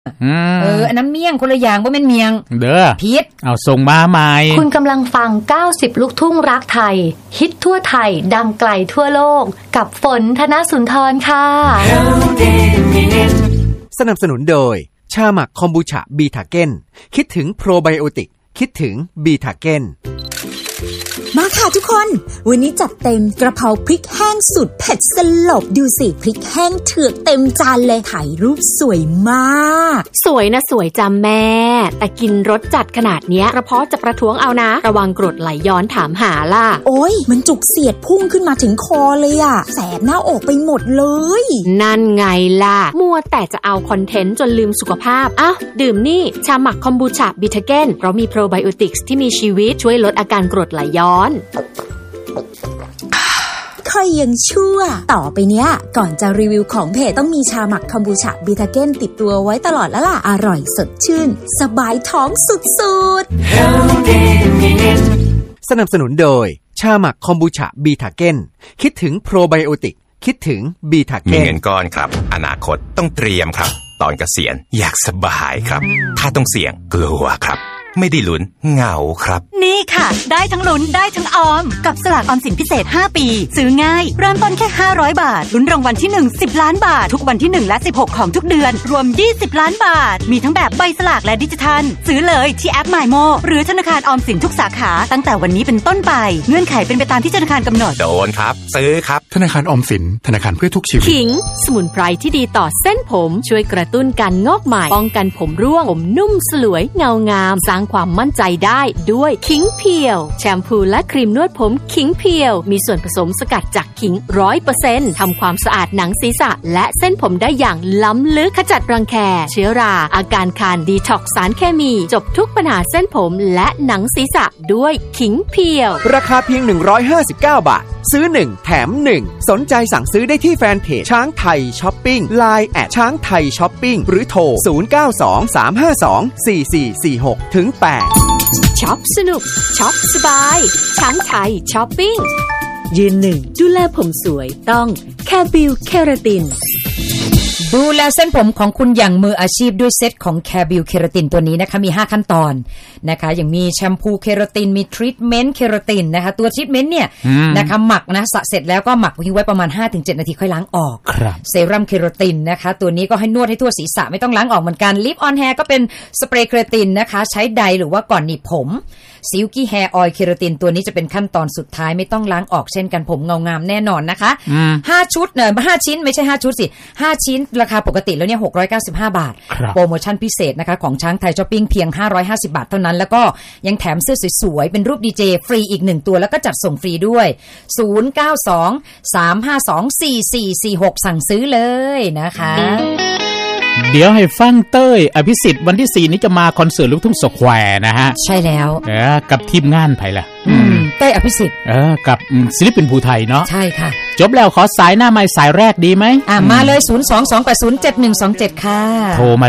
อันนั้นเมี่ยงคนละอย่างบ่แม่นเมียงเด้อผิดเอาส่งมาใหม่คุณกำลังฟัง90ลูกทุ่งรักไทยฮิตทั่วไทยดังไกลทั่วโลกกับฝนธนสุนทรค่ะสนับสนุนโดยชาหมักคอมบูชาบีทาเก้นคิดถึงโปรไบโอติกคิดถึงบีทาเก้นมาค่ะทุกคนวันนี้จัดเต็มกระเพราพริกแห้งสุดเผ็ดสลบดูสิพริกแห้งเถือกเต็มจานเลยถ่ายรูปสวยมากสวยนะสวยจำแม่แต่กินรสจัดขนาดเนี้ยกระเพาะจะประท้วงเอานะระวังกรดไหลย้อนถามหาล่ะโอ๊ยมันจุกเสียดพุ่งขึ้นมาถึงคอเลยอะแสบหน้าอกไปหมดเลยนั่นไงล่ะมัวแต่จะเอาคอนเทนต์จนลืมสุขภาพอ้าวดื่มนี่ชาหมักคอมบูชาบิทาเก้นเพราะมีโปรไบโอติกส์ที่มีชีวิตช่วยลดอาการกรดไหลย้อนค่อยยังชั่วต่อไปเนี้ยก่อนจะรีวิวของเพจต้องมีชาหมักคอมบูชาบิทาเก้นติดตัวไว้ตลอดแล้วล่ะอร่อยสดชื่นสบายท้องสุดๆสนับสนุนโดยชาหมักคอมบูชาบีทาเก้นคิดถึงโปรไบโอติกคิดถึงบีทาเก้นมีเงินก้อนครับอนาคตต้องเตรียมครับตอนเกษียณอยากสบายครับถ้าต้องเสี่ยงกลัวครับไม่ได้ลุ้นเหงาครับนี่ค่ะได้ทั้งลุ้นได้ทั้งออมกับสลากออมสินพิเศษ5ปีซื้อง่ายเริ่มต้นแค่500บาทลุ้นรางวัลที่1 10ล้านบาททุกวันที่1และ16ของทุกเดือนรวม20ล้านบาทมีทั้งแบบใบสลากและดิจิทัลซื้อเลยที่แอป MyMo หรือธนาคารออมสินทุกสาขาตั้งแต่วันนี้เป็นต้นไปเงื่อนไขเป็นไปตามที่ธนาคารกำหนดโดนครับซื้อครับธนาคารออมสินธนาคารเพื่อทุกชีวิตขิงสมุนไพรที่ดีต่อเส้นผมช่วยกระตุ้นการงอกใหม่ป้องกันผมร่วงผมนุ่มสลวยเงางามสร้างความมั่นใจได้ด้วยขิงเพียวแชมพูและครีมนวดผมขิงเพียวมีส่วนผสมสกัดจากขิง 100% ทำความสะอาดหนังศีรษะและเส้นผมได้อย่างล้ำลึกขจัดรังแคเชื้อราอาการคันดีท็อกซ์สารเคมีจบทุกปัญหาเส้นผมและหนังศีรษะด้วยขิงเพียวราคาเพียง159บาทซื้อ1แถม1สนใจสั่งซื้อได้ที่แฟนเพจช้างไทยช้อปปิ้ง LINE แอดช้างไทยช้อปปิ้งหรือโทร0923524446ถึง8 ช็อปสนุกช็อปสบายช้างไทยช้อปปิ้งยืนหนึ่งดูแลผมสวยต้องแคบิลเคราตินดูแลเส้นผมของคุณอย่างมืออาชีพด้วยเซตของแคบิลเคราตินตัวนี้นะคะมี5ขั้นตอนนะคะอย่างมีแชมพูเคราตินมีทรีทเมนต์เคราตินนะคะตัวทรีทเมนต์เนี่ยนะคะหมักนะเสร็จแล้วก็หมักทิ้งไว้ประมาณ 5-7 นาทีค่อยล้างออกเซรั่มเคราตินนะคะตัวนี้ก็ให้นวดให้ทั่วศีรษะไม่ต้องล้างออกเหมือนกันลิปออนแฮร์ก็เป็นสเปรย์เคราตินนะคะใช้ไดร์หรือว่าก่อนหนีบผมซิลกี้แฮร์ออยล์เคราตินตัวนี้จะเป็นขั้นตอนสุดท้ายไม่ต้องล้างออกเช่นกันผมเงางามแน่นอนนะคะ5ชุด5ชิ้นไม่ใช่5ชุดสิ5ชิ้นราคาปกติแล้วเนี่ย695บาทโปรโมชั่นพิเศษนะคะของช้างไทยช้อปปิ้งเพียง550บาทเท่านั้นแล้วก็ยังแถมเสื้อสวยๆเป็นรูปดีเจฟรีอีก1ตัวแล้วก็จัดส่งฟรีด้วย0923524446สั่งซื้อเลยนะคะเดี๋ยวให้ฟังเต้ยอภิสิทธิ์วันที่4นี้จะมาคอนเสิร์ตลูกทุ่งสแควร์นะฮะใช่แล้วกับทีมงานไผล่ะเต้ยอภิสิทธิ์กับศิลปินภูไทยเนาะใช่ค่ะจบแล้วขอสายหน้าไมค์สายแรกดีไหมมาเลย022807127ค่ะโทรมา